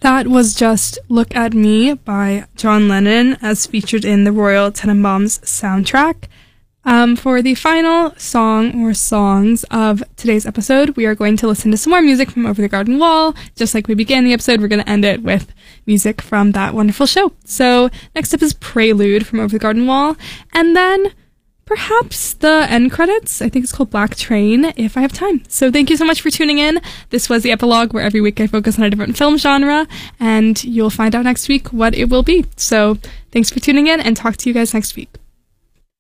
That was just Look at Me by John Lennon, as featured in the Royal Tenenbaums soundtrack. For the final song or songs of today's episode, we are going to listen to some more music from Over the Garden Wall. Just like we began the episode, we're going to end it with music from that wonderful show. So next up is Prelude from Over the Garden Wall, and then perhaps the end credits. I think it's called Black Train, if I have time. So thank you so much for tuning in. This was the epilogue, where every week I focus on a different film genre, and you'll find out next week what it will be. So thanks for tuning in, and talk to you guys next week.